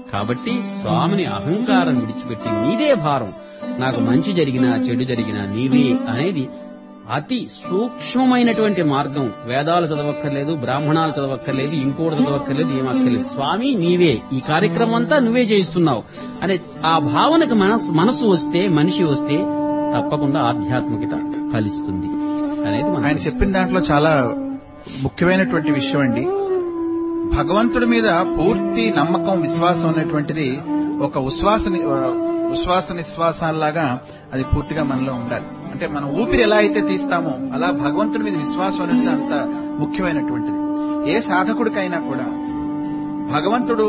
కాబట్టి స్వామిని అహంకారం విడిచిపెట్టి నీదే భారం, నాకు మంచి జరిగినా చెడు జరిగినా నీవే అనేది అతి సూక్ష్మమైనటువంటి మార్గం. వేదాలు చదవక్కర్లేదు, బ్రాహ్మణాలు చదవక్కర్లేదు, ఇంకోటి చదవక్కర్లేదు, ఏమక్కర్లేదు. స్వామి నీవే, ఈ కార్యక్రమం అంతా నువ్వే చేయిస్తున్నావు అనే ఆ భావనకు మనసు వస్తే, మనిషి వస్తే తప్పకుండా ఆధ్యాత్మికత ఫలిస్తుంది అనేది ఆయన చెప్పిన దాంట్లో చాలా ముఖ్యమైనటువంటి విషయం అండి. భగవంతుడి మీద పూర్తి నమ్మకం, విశ్వాసం అనేటువంటిది ఒక ఉశ్వాస నిశ్వాసాల్లాగా అది పూర్తిగా మనలో ఉండాలి. అంటే మనం ఊపిరి ఎలా అయితే తీస్తామో అలా భగవంతుడి మీద విశ్వాసం అనేది అంత ముఖ్యమైనటువంటిది. ఏ సాధకుడికైనా కూడా భగవంతుడు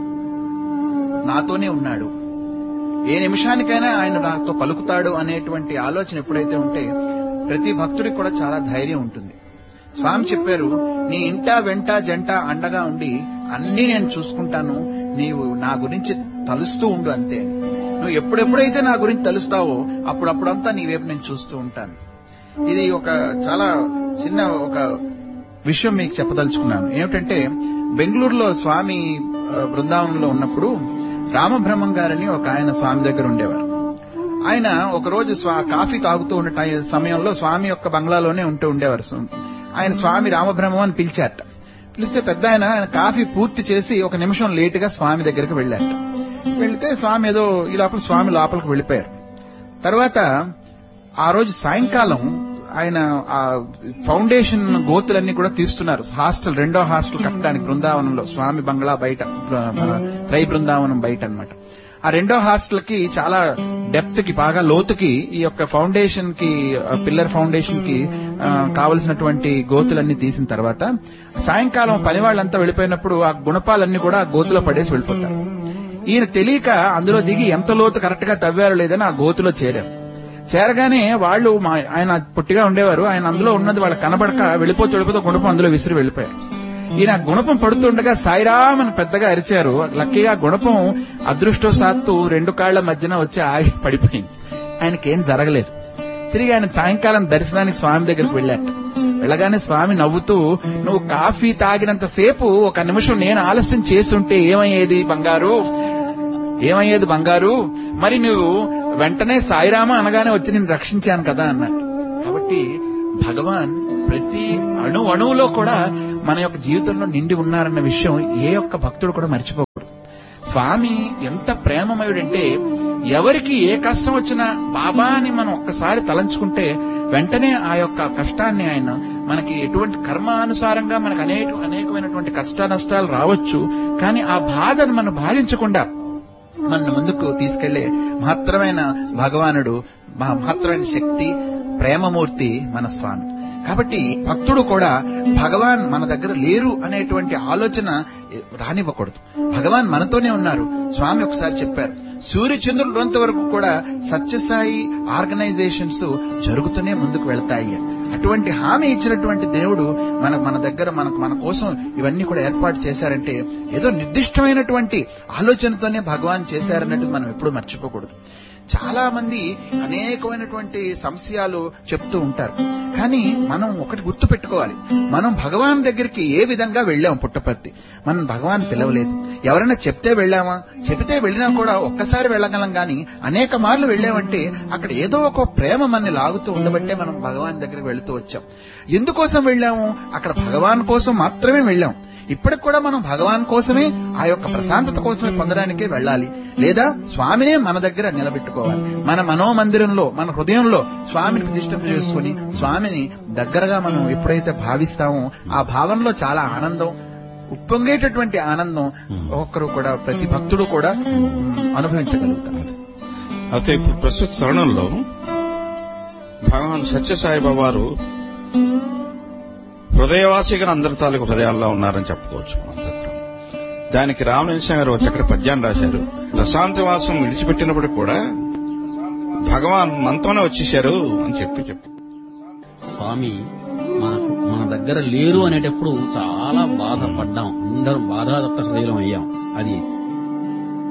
నాతోనే ఉన్నాడు, ఏ నిమిషానికైనా ఆయన నాతో పలుకుతాడు అనేటువంటి ఆలోచన ఎప్పుడైతే ఉంటే ప్రతి భక్తుడికి కూడా చాలా ధైర్యం ఉంటుంది. స్వామి చెప్పారు, నీ ఇంట వెంట జంట అండగా ఉండి అన్నీ నేను చూసుకుంటాను, నీవు నా గురించి తలుస్తూ ఉండు అంతే. నువ్వు ఎప్పుడెప్పుడైతే నా గురించి తలుస్తావో అప్పుడప్పుడంతా నీ వైపు నేను చూస్తూ ఉంటాను. ఇది ఒక చాలా చిన్న ఒక విషయం మీకు చెప్పదలుచుకున్నాను. ఏమిటంటే బెంగళూరులో స్వామి బృందావనంలో ఉన్నప్పుడు రామబ్రహ్మం గారని ఒక ఆయన స్వామి దగ్గర ఉండేవారు. ఆయన ఒకరోజు కాఫీ తాగుతూ ఉన్న సమయంలో స్వామి యొక్క బంగ్లాలోనే ఉండేవారు. ఆయన స్వామి రామబ్రహ్మం అని పిలిచారట. పిలిస్తే పెద్ద ఆయన కాఫీ పూర్తి చేసి ఒక నిమిషం లేటుగా స్వామి దగ్గరికి వెళ్ళారట. వెళితే స్వామి ఏదో ఈ లోపల స్వామి లోపలికి వెళ్ళిపోయారు. తర్వాత ఆ రోజు సాయంకాలం ఆయన ఆ ఫౌండేషన్ గోతులన్నీ కూడా తీస్తున్నారు. హాస్టల్, రెండో హాస్టల్ కట్టడానికి బృందావనంలో, స్వామి బంగ్లా బయట, త్రై బృందావనం బయట అన్నమాట. ఆ రెండో హాస్టల్ కి చాలా డెప్త్ కి, బాగా లోతుకి ఈ యొక్క ఫౌండేషన్ కి, పిల్లర్ ఫౌండేషన్ కి కావలసినటువంటి గోతులన్నీ తీసిన తర్వాత సాయంకాలం పని వాళ్ళంతా వెళ్ళిపోయినప్పుడు ఆ గుణపాలన్నీ కూడా ఆ గోతులో పడేసి వెళ్ళిపోతారు. ఈయన తెలియక అందులో దిగి ఎంత లోతు కరెక్ట్ గా తవ్వారో లేదని ఆ గోతులో చేరారు. చేరగానే వాళ్ళు, ఆయన పొట్టిగా ఉండేవారు, ఆయన అందులో ఉన్నది వాళ్ళకి కనబడక వెళ్ళిపోతూ గుణపం అందులో విసిరి వెళ్ళిపోయారు. ఈయన గుణపం పడుతుండగా సాయిరామ్ అని పెద్దగా అరిచారు. లక్కీగా గుణపం అదృష్టవశాత్తు రెండు కాళ్ల మధ్యన వచ్చి ఆగి పడిపోయింది. ఆయనకేం జరగలేదు. తిరిగి ఆయన సాయంకాలం దర్శనానికి స్వామి దగ్గరికి వెళ్ళాట. వెళ్ళగానే స్వామి నవ్వుతూ, నువ్వు కాఫీ తాగినంత సేపు ఒక నిమిషం నేను ఆలస్యం చేస్తుంటే ఏమయ్యేది బంగారు, మరి నువ్వు వెంటనే సాయిరామ అనగానే వచ్చి నేను రక్షించాను కదా అన్నట్టు. కాబట్టి భగవాన్ ప్రతి అణువులో కూడా మన యొక్క జీవితంలో నిండి ఉన్నారన్న విషయం ఏ ఒక్క భక్తుడు కూడా మర్చిపోకూడదు. స్వామి ఎంత ప్రేమమయుడంటే ఎవరికి ఏ కష్టం వచ్చినా బాబా అని మనం ఒక్కసారి తలంచుకుంటే వెంటనే ఆ యొక్క కష్టాన్ని ఆయన మనకి ఎటువంటి కర్మానుసారంగా మనకు అనేకమైనటువంటి కష్ట నష్టాలు రావచ్చు, కానీ ఆ బాధను మనం బాధించకుండా మన ముందుకు తీసుకెళ్లే మహత్తరమైన భగవానుడు, మహత్తరమైన శక్తి, ప్రేమమూర్తి మన స్వామి. కాబట్టి భక్తుడు కూడా భగవాన్ మన దగ్గర లేరు అనేటువంటి ఆలోచన రానివ్వకూడదు. భగవాన్ మనతోనే ఉన్నారు. స్వామి ఒకసారి చెప్పారు, సూర్యచంద్రులంత వరకు కూడా సత్యసాయి ఆర్గనైజేషన్స్ జరుగుతూనే ముందుకు వెళ్తాయి. అటువంటి హామీ ఇచ్చినటువంటి దేవుడు మన దగ్గర మన కోసం ఇవన్నీ కూడా ఏర్పాటు చేశారంటే ఏదో నిర్దిష్టమైనటువంటి ఆలోచనతోనే భగవాన్ చేశారన్నట్టు మనం ఎప్పుడూ మర్చిపోకూడదు. చాలా మంది అనేకమైనటువంటి సంశయాలు చెప్తూ ఉంటారు, కానీ మనం ఒకటి గుర్తు పెట్టుకోవాలి, మనం భగవాన్ దగ్గరికి ఏ విధంగా వెళ్ళాం. పుట్టపర్తి మనం భగవాన్ పిలవలేదు. ఎవరైనా చెప్తే వెళ్ళామా? చెబితే వెళ్ళినా కూడా ఒక్కసారి వెళ్ళగలం, కానీ అనేక మార్లు వెళ్ళామంటే అక్కడ ఏదో ఒక ప్రేమ మనని లాగుతూ ఉండబట్టే మనం భగవాన్ దగ్గరికి వెళుతూ వచ్చాం. ఎందుకోసం వెళ్ళాము? అక్కడ భగవాన్ కోసం మాత్రమే వెళ్ళాం. ఇప్పటికి కూడా మనం భగవాన్ కోసమే, ఆ యొక్క ప్రశాంతత కోసమే పొందడానికే వెళ్ళాలి, లేదా స్వామినే మన దగ్గర నిలబెట్టుకోవాలి. మన మనోమందిరంలో, మన హృదయంలో స్వామిని ప్రతిష్ఠ చేసుకుని స్వామిని దగ్గరగా మనం ఎప్పుడైతే భావిస్తామో ఆ భావంలో చాలా ఆనందం, ఉప్పొంగేటటువంటి ఆనందం ఒక్కొక్కరు కూడా, ప్రతి భక్తుడు కూడా అనుభవించగలుగుతారు. అయితే ఇప్పుడు ప్రస్తుత తరుణంలో భగవాన్ సత్యసాయిబాబా వారు హృదయవాసిగా అందరి తాలూకు హృదయాల్లో ఉన్నారని చెప్పుకోవచ్చు. దానికి రామలింగ గారు వచ్చి అక్కడ పద్యాన్ని రాశారు. ప్రశాంతవాసం విడిచిపెట్టినప్పుడు కూడా భగవాన్ మనతోనే వచ్చేశారు అని చెప్పి స్వామి మన దగ్గర లేరు అనేటప్పుడు చాలా బాధపడ్డాం. అందరం బాధాదత్త హృదయం అయ్యాం. అది